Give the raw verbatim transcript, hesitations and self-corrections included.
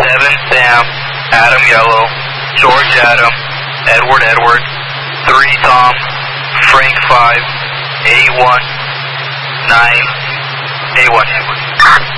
seven Sam, Adam Yellow, George Adam, Edward Edward, three Tom, Frank five, A one, nine, A one.